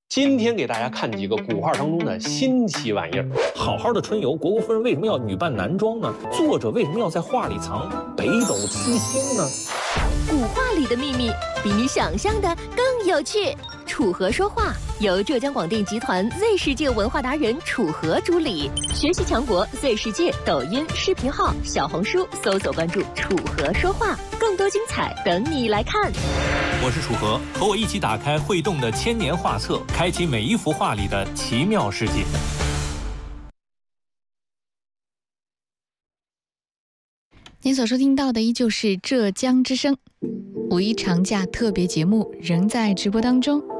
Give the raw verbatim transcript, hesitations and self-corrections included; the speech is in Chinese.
今天给大家看几个古画当中的新奇玩意儿。 好好的春游，虢国夫人为什么要女扮男装呢？作者为什么要在画里藏北斗七星呢？ 古画里的秘密比你想象的更有趣。楚河说话由浙江广电集团 Z 世界文化达人楚河主理，学习强国 Z 世界抖音视频号、小红书搜索关注楚河说话，更多精彩等你来看。 我是楚河，和我一起打开会动的千年画册，开启每一幅画里的奇妙世界。 您所收听到的依旧是浙江之声，五一长假特别节目仍在直播当中。